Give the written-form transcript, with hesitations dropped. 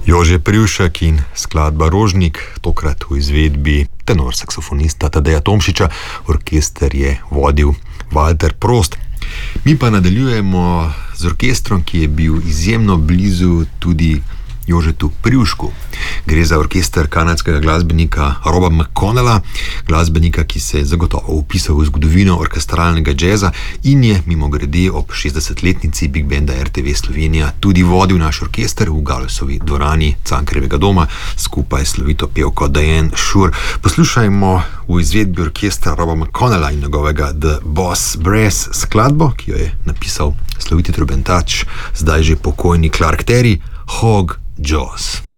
Jože Privšek in skladba Rožnik, tokrat v izvedbi tenor saksofonista Tadeja Tomšiča, orkester je vodil Walter Prost. Mi pa nadaljujemo z orkestrom, ki je bil izjemno blizu tudi Jožetu Privšku. Gre za orkester kanadskega glasbenika Roba McConnella, glasbenika, ki se je zagotovo vpisal v zgodovino orkestralnega džeza in je mimogrede ob 60-letnici Big Banda RTV Slovenija tudi vodil naš orkester v Galusovi dvorani Cankarjevega doma skupaj s slovito pevko Diane Shure. Poslušajmo v izvedbi orkestra Roba McConnella in njegovega The Boss Brass skladbo, ki jo je napisal sloviti trobentač, zdaj že pokojni Clark Terry, Hog Jaws.